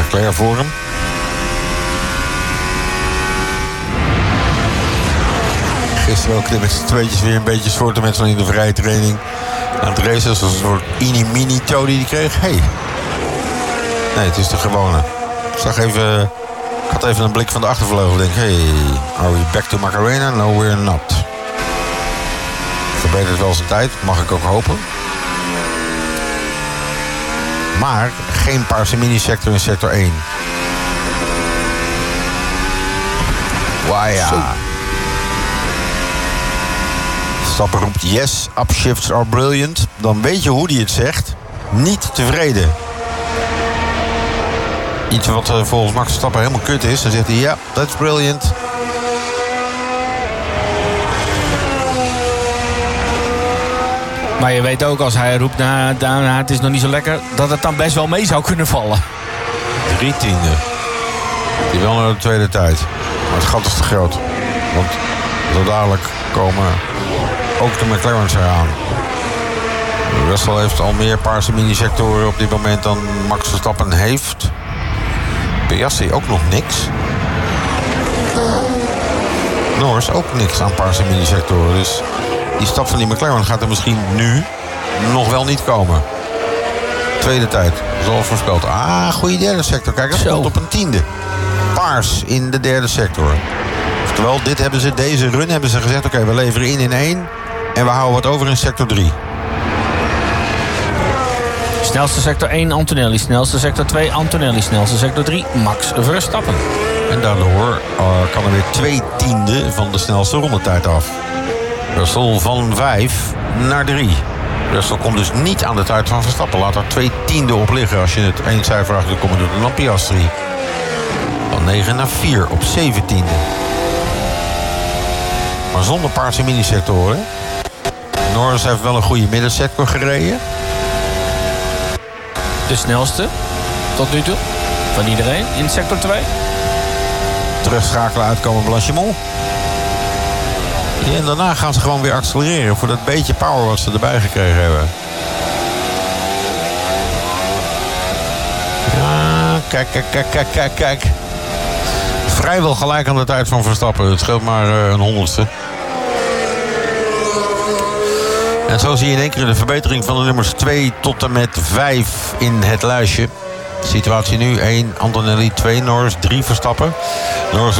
Leclerc voor hem. Gisteren ook met z'n tweetjes weer een beetje soorten met zo'n in de vrije training. Aan het racen, zoals een soort mini-toe die hij kreeg. Nee, het is de gewone. Ik had even een blik van de achtervleugel. Ik denk, are we back to Macarena? No, we're not. Verbetert wel zijn tijd, mag ik ook hopen. Maar geen paarse minisector in sector 1. Wauw. Verstappen roept yes, upshifts are brilliant. Dan weet je hoe hij het zegt. Niet tevreden. Iets wat volgens Max Verstappen helemaal kut is. Dan zegt hij ja, that's brilliant. Maar je weet ook, als hij roept, het is nog niet zo lekker, dat het dan best wel mee zou kunnen vallen. 3 tiende. Die wel naar de tweede tijd. Maar het gat is te groot. Want zo dadelijk komen ook de McLaren's eraan. Russell heeft al meer paarse minisectoren op dit moment dan Max Verstappen heeft. Piastri ook nog niks. Norris ook niks aan paarse minisectoren. Dus die stap van die McLaren gaat er misschien nu nog wel niet komen. Tweede tijd, zoals voorspeld. Goede derde sector. Kijk, dat komt op een tiende. Paars in de derde sector. Oftewel, deze run hebben ze gezegd, oké, we leveren in 1 en we houden wat over in sector 3. Snelste sector 1 Antonelli, snelste sector 2 Antonelli, snelste sector 3 Max Verstappen. En daardoor kan er weer 2 tienden van de snelste rondetijd af. Russell van 5 naar 3. Russell komt dus niet aan de tijd van Verstappen. Laat er 2 tienden op liggen als je het 1 cijfer achter de komma doet. En dan Piastri. Van 9 naar 4 op 7 tienden. Maar zonder paarse minisectoren. Norris heeft wel een goede middensector gereden. De snelste tot nu toe van iedereen in sector 2. Terugschakelen, uitkomen Blanchimont. Ja, en daarna gaan ze gewoon weer accelereren voor dat beetje power wat ze erbij gekregen hebben. Ja, kijk. Vrijwel gelijk aan de tijd van Verstappen. Het scheelt maar een honderdste. En zo zie je in één keer de verbetering van de nummers 2 tot en met 5 in het lijstje. Situatie nu 1 Antonelli, 2 Norris, 3 Verstappen. Norris